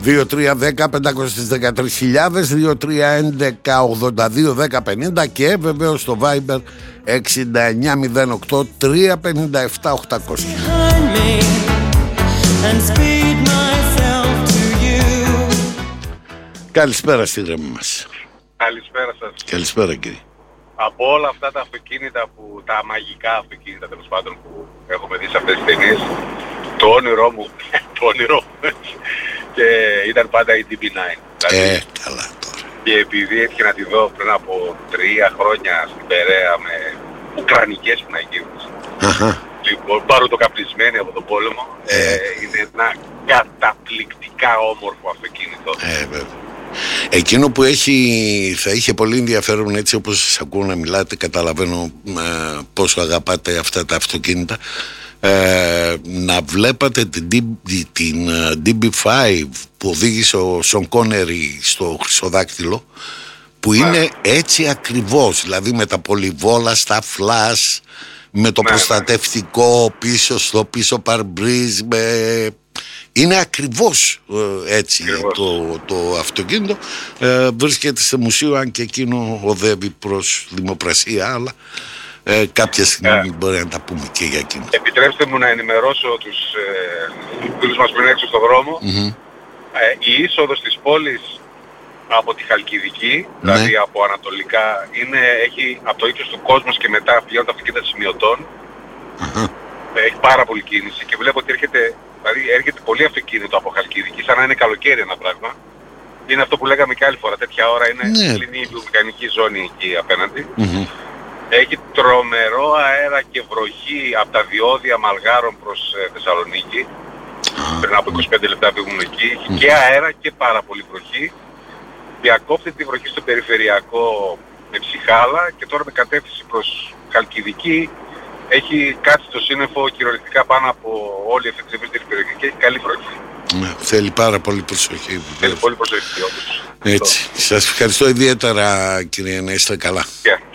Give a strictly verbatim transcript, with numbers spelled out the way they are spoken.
δύο τρία δέκα πεντακόσιες δεκατρείς χιλιάδες, δύο τρία έντεκα ογδόντα δύο δέκα πενήντα και βεβαίως στο Viber εξήντα εννιά μηδέν οκτώ τρία πενήντα επτά οκτακόσια. Καλησπέρα στη γραμμή μας. Καλησπέρα σας. Καλησπέρα κύριε. Από όλα αυτά τα αυτοκίνητα, που, τα μαγικά αυτοκίνητα τέλος πάντων που έχουμε δει σε αυτές τις ταινίες, το όνειρό μου, το όνειρό μου και ήταν πάντα η ντι μπι εννιά. Δηλαδή, ε, καλά τώρα. Και επειδή έτυχε να τη δω πριν από τρία χρόνια στην Περαία με ουκρανικές πινακίδες, λοιπόν, παροτοκαπνισμένη από τον πόλεμο, ε. Ε, είναι ένα καταπληκτικά όμορφο αυτοκίνητο. Ε, βέβαια. Εκείνο που έχει, θα είχε πολύ ενδιαφέρον, έτσι όπως σας ακούω να μιλάτε, καταλαβαίνω ε, πόσο αγαπάτε αυτά τα αυτοκίνητα, ε, να βλέπατε την, την uh, ντι μπι πέντε που οδήγησε ο Σον Κόνερι στο Χρυσοδάκτυλο, που είναι ναι. έτσι ακριβώς, δηλαδή με τα πολυβόλαστα φλας, με το ναι, προστατευτικό πίσω στο πίσω παρμπρίζ, με... είναι ακριβώς ε, έτσι ακριβώς. Το, το αυτοκίνητο ε, βρίσκεται σε μουσείο, αν και εκείνο οδεύει προς δημοπρασία, αλλά ε, κάποια στιγμή yeah. μπορεί να τα πούμε και για εκείνο. Επιτρέψτε μου να ενημερώσω τους ε, φίλους μας που είναι έξω στον δρόμο. Mm-hmm. ε, η είσοδος της πόλης από τη Χαλκιδική, mm-hmm. δηλαδή από ανατολικά, είναι, έχει από το ύψος του κόσμου και μετά πηγαίνουν τα αυτοκίνητα σημειωτών. Mm-hmm. ε, έχει πάρα πολύ κίνηση και βλέπω ότι έρχεται, δηλαδή έρχεται πολύ αυτοκίνητο από Χαλκιδική, σαν να είναι καλοκαίρι ένα πράγμα. Είναι αυτό που λέγαμε και άλλη φορά, τέτοια ώρα είναι ναι. κλείνει η βιομηχανική ζώνη εκεί απέναντι. Mm-hmm. Έχει τρομερό αέρα και βροχή από τα διόδια Μαλγάρων προς ε, Θεσσαλονίκη. Mm-hmm. Πριν από είκοσι πέντε λεπτά που ήμουν εκεί. Έχει mm-hmm. και αέρα και πάρα πολύ βροχή. Διακόπτει τη βροχή στο περιφερειακό με Ψυχάλα και τώρα με κατεύθυνση προς Χαλκιδική έχει κάτσει το σύννεφο κυριολεκτικά πάνω από όλη αυτή τη ευρύτερη περιοχή και έχει καλή βροχή. Ναι, θέλει πάρα πολύ προσοχή. Θέλει πολύ προσοχή όμως. Έτσι. Σας ευχαριστώ ιδιαίτερα κύριε, να είστε καλά. Yeah.